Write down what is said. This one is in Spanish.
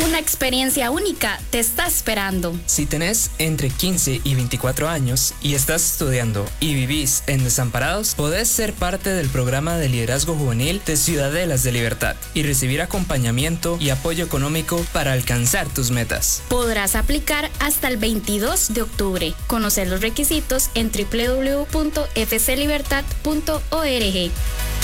Una experiencia única te está esperando. Si tenés entre 15 y 24 años y estás estudiando y vivís en Desamparados, podés ser parte del programa de liderazgo juvenil de Ciudadelas de Libertad y recibir acompañamiento y apoyo económico para alcanzar tus metas. Podrás aplicar hasta el 22 de octubre. Conocer los requisitos en www.fclibertad.org.